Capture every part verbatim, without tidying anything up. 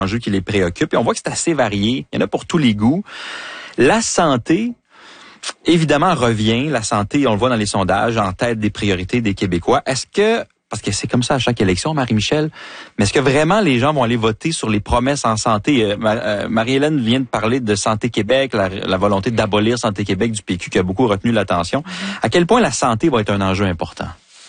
enjeux qui les préoccupent. Et on voit que c'est assez varié. Il y en a pour tous les goûts. La santé, évidemment, revient. La santé, on le voit dans les sondages, en tête des priorités des Québécois. Est-ce que, parce que c'est comme ça à chaque élection, Marie-Michel, mais est-ce que vraiment les gens vont aller voter sur les promesses en santé? Euh, euh, Marie-Hélène vient de parler de Santé Québec, la, la volonté d'abolir Santé Québec du P Q qui a beaucoup retenu l'attention. À quel point la santé va être un enjeu important?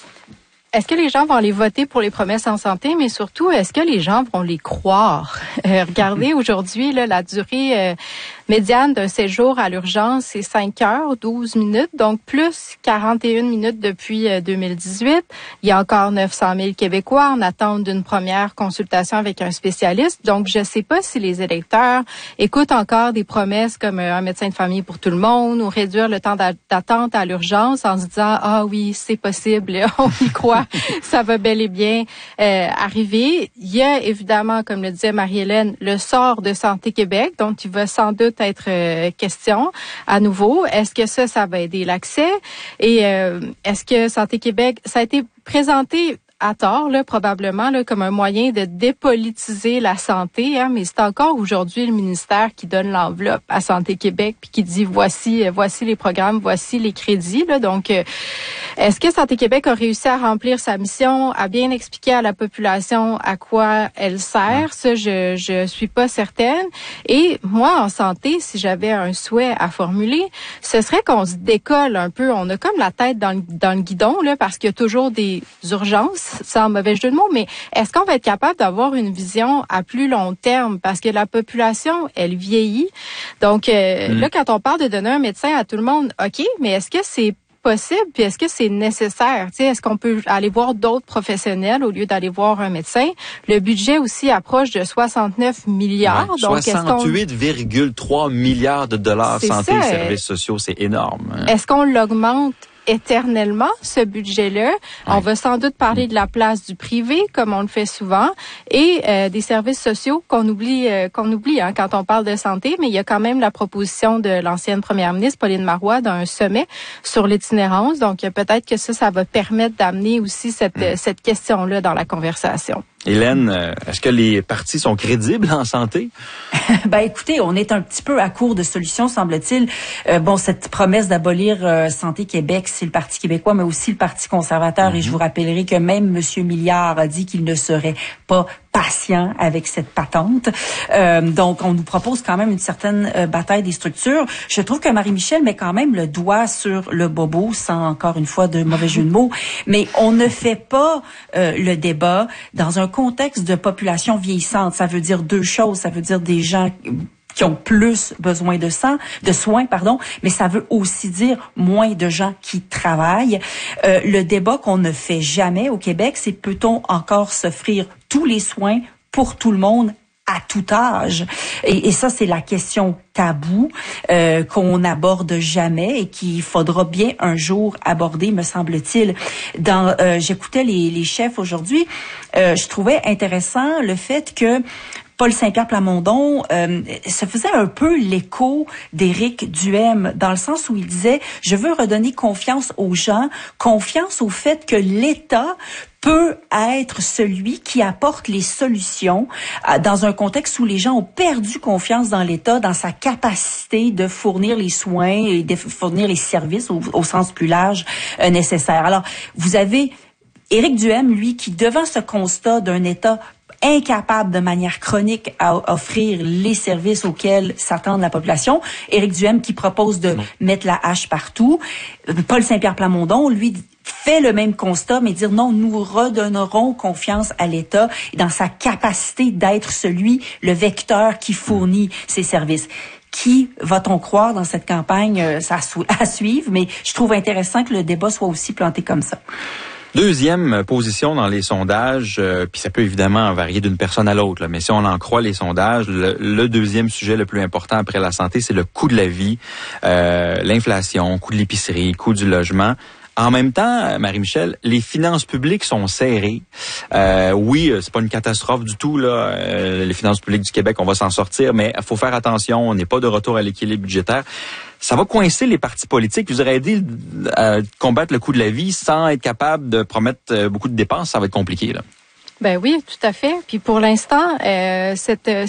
Est-ce que les gens vont aller voter pour les promesses en santé, mais surtout, est-ce que les gens vont les croire? Euh, regardez, aujourd'hui, là, la durée euh, médiane d'un séjour à l'urgence, c'est cinq heures, douze minutes, donc plus quarante et une minutes depuis euh, deux mille dix-huit. Il y a encore neuf cent mille Québécois en attente d'une première consultation avec un spécialiste. Donc, je ne sais pas si les électeurs écoutent encore des promesses comme euh, un médecin de famille pour tout le monde ou réduire le temps d'attente à l'urgence en se disant « Ah oui, c'est possible, on y croit ». Ça va bel et bien euh, arriver. Il y a évidemment, comme le disait Marie-Hélène, le sort de Santé Québec, dont il va sans doute être euh, question à nouveau. Est-ce que ça, ça va aider l'accès? Et euh, est-ce que Santé Québec, ça a été présenté à tort, là, probablement, là, comme un moyen de dépolitiser la santé, hein, mais c'est encore aujourd'hui le ministère qui donne l'enveloppe à Santé Québec puis qui dit voici, voici les programmes, voici les crédits, là. Donc, euh, est-ce que Santé Québec a réussi à remplir sa mission, à bien expliquer à la population à quoi elle sert? Ça, je, je suis pas certaine. Et moi, en santé, si j'avais un souhait à formuler, ce serait qu'on se décolle un peu. On a comme la tête dans le, dans le guidon, là, parce qu'il y a toujours des urgences, sans mauvais jeu de mots, mais est-ce qu'on va être capable d'avoir une vision à plus long terme? Parce que la population, elle vieillit. Donc, euh, mmh. là, quand on parle de donner un médecin à tout le monde, OK, mais est-ce que c'est possible? Puis est-ce que c'est nécessaire? Tu sais, est-ce qu'on peut aller voir d'autres professionnels au lieu d'aller voir un médecin? Le budget aussi approche de soixante-neuf milliards. Ouais, donc soixante-huit virgule trois milliards de dollars santé et services sociaux, c'est énorme. Hein? Est-ce qu'on l'augmente éternellement, ce budget-là? Ouais. On va sans doute parler de la place du privé, comme on le fait souvent, et euh, des services sociaux qu'on oublie euh, qu'on oublie hein, quand on parle de santé, mais il y a quand même la proposition de l'ancienne première ministre, Pauline Marois, d'un sommet sur l'itinérance. Donc, peut-être que ça, ça va permettre d'amener aussi cette, mmh. cette question-là dans la conversation. Hélène, est-ce que les partis sont crédibles en santé? Ben écoutez, on est un petit peu à court de solutions, semble-t-il. Euh, bon, cette promesse d'abolir euh, Santé Québec, c'est le Parti québécois, mais aussi le Parti conservateur. Mm-hmm. Et je vous rappellerai que même M. Milliard a dit qu'il ne serait pas patient avec cette patente. Euh, donc, on nous propose quand même une certaine euh, bataille des structures. Je trouve que Marie-Michel met quand même le doigt sur le bobo, sans encore une fois de mauvais jeu de mots. Mais on ne fait pas euh, le débat dans un contexte de population vieillissante. Ça veut dire deux choses. Ça veut dire des gens qui ont plus besoin de sang, de soins, pardon, mais ça veut aussi dire moins de gens qui travaillent. Euh, le débat qu'on ne fait jamais au Québec, c'est peut-on encore s'offrir tous les soins pour tout le monde à tout âge? Et, et ça, c'est la question taboue euh, qu'on n'aborde jamais et qu'il faudra bien un jour aborder, me semble-t-il. Dans, euh, j'écoutais les, les chefs aujourd'hui, euh, je trouvais intéressant le fait que Paul Saint-Pierre Plamondon euh, se faisait un peu l'écho d'Éric Duhem, dans le sens où il disait « Je veux redonner confiance aux gens, confiance au fait que l'État peut être celui qui apporte les solutions euh, dans un contexte où les gens ont perdu confiance dans l'État, dans sa capacité de fournir les soins et de fournir les services au, au sens plus large euh, nécessaire. » Alors, vous avez Éric Duhem, lui, qui, devant ce constat d'un État incapable de manière chronique à offrir les services auxquels s'attend la population. Éric Duhem qui propose de non. mettre la hache partout. Paul Saint-Pierre Plamondon, lui, fait le même constat, mais dire non, nous redonnerons confiance à l'État dans sa capacité d'être celui, le vecteur qui fournit ces services. Qui va-t-on croire dans cette campagne? Ça à suivre, mais je trouve intéressant que le débat soit aussi planté comme ça. Deuxième position dans les sondages, euh, puis ça peut évidemment varier d'une personne à l'autre, là, mais si on en croit les sondages, le, le deuxième sujet le plus important après la santé, c'est le coût de la vie, euh, l'inflation, coût de l'épicerie, coût du logement. En même temps, Marie-Michel, les finances publiques sont serrées. Euh, oui, c'est pas une catastrophe du tout, là. Euh, les finances publiques du Québec, on va s'en sortir, mais il faut faire attention, on n'est pas de retour à l'équilibre budgétaire. Ça va coincer les partis politiques. Vous aurez aidé à combattre le coût de la vie sans être capable de promettre beaucoup de dépenses. Ça va être compliqué, là. Ben oui, tout à fait. Puis pour l'instant, euh, cette